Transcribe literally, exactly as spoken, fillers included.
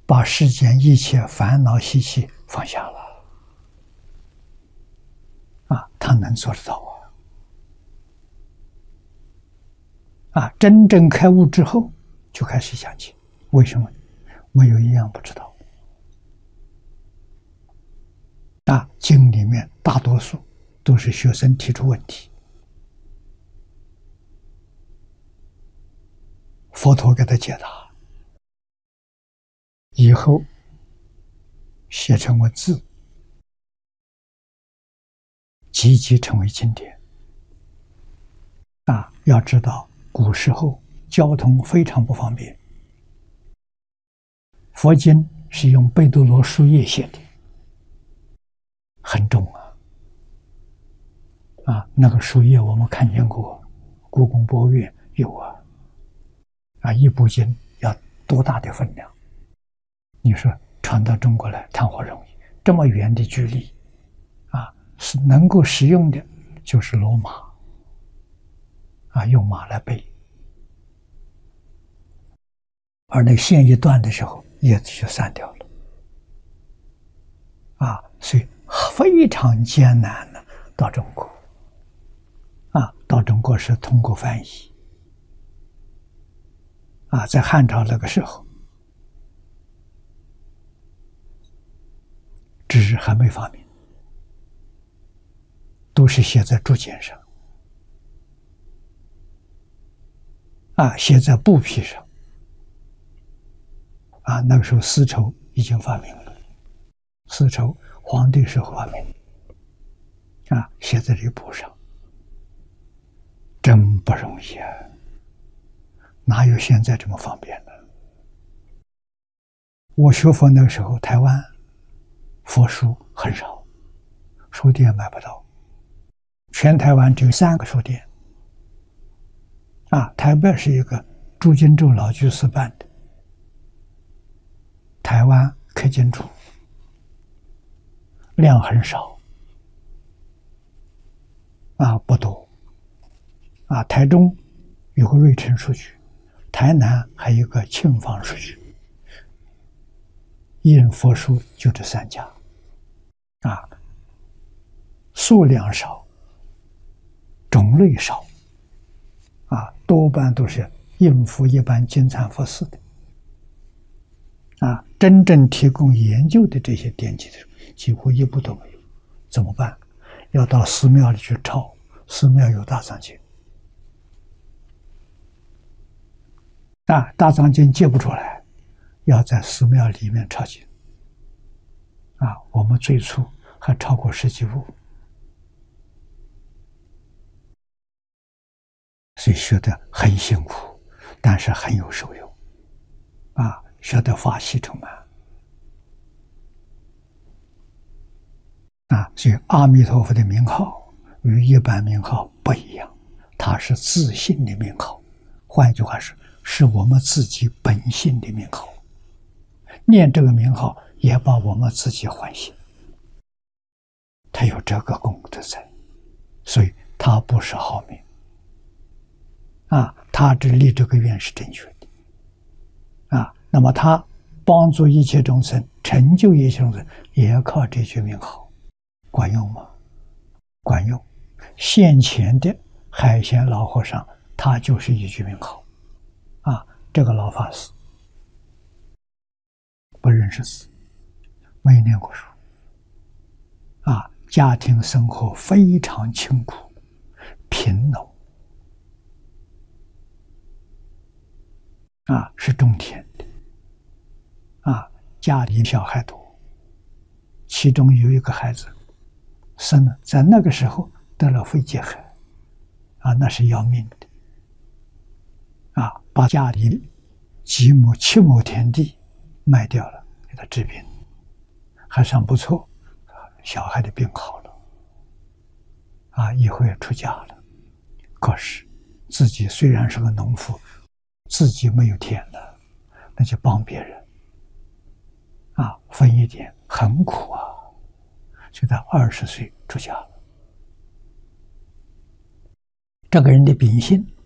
把世间一切烦恼习气放下了啊，他能做得到啊！啊，真正开悟之后，就开始讲经。为什么？没有一样不知道。啊，经里面大多数都是学生提出问题，佛陀给他解答，以后写成文字，集集成为经典。啊，要知道古时候交通非常不方便，佛经是用贝多罗书页写的，很重啊。啊，那个书页我们看见过，故宫博物院有啊。啊，一部经要多大的分量？你说传到中国来谈何容易？这么远的距离，啊，是能够使用的就是骡马，啊，用马来背。而那线一断的时候，叶子就散掉了，啊，所以非常艰难的到中国，啊，到中国是通过翻译，啊，在汉朝那个时候，纸还没发明，都是写在竹简上，啊，写在布匹上。啊，那个时候丝绸已经发明了，丝绸皇帝时候发明，啊，写在这布上，真不容易啊！哪有现在这么方便呢？我学佛那个时候，台湾佛书很少，书店买不到，全台湾只有三个书店。啊，台北是一个朱金洲老居士办的。台湾开经处量很少，啊，不多，啊，台中有个瑞城书局，台南还有个庆芳书局，印佛书就这三家，啊，数量少，种类少，啊，多半都是印佛一般金蝉佛寺的。啊，真正提供研究的这些典籍的几乎一部都没有，怎么办？要到寺庙里去抄，寺庙有大藏经，啊，大藏经借不出来，要在寺庙里面抄经。啊，我们最初还抄过十几部，所以学得很辛苦，但是很有受用，啊。学得法喜充满啊！所以阿弥陀佛的名号与一般名号不一样，它是自信的名号，换一句话说，是我们自己本性的名号。念这个名号也把我们自己唤醒，它有这个功德在，所以它不是好名啊，它只立这个愿是正确的啊。那么他帮助一切众生，成就一切众生，也要靠这句名号，管用吗？管用。现前的海贤老和尚，他就是一句名号，啊，这个老法师不认识字，没念过书，啊，家庭生活非常清苦贫农，啊，是种田的。啊，家里小孩多，其中有一个孩子生了，在那个时候得了肺结核，啊，那是要命的，啊，把家里几亩七亩田地卖掉了，给他治病，还算不错，小孩的病好了，啊，以后也出家了，可是自己虽然是个农夫，自己没有田了，那就帮别人。啊，分一点很苦啊，就在二十岁出家了。这个人的秉性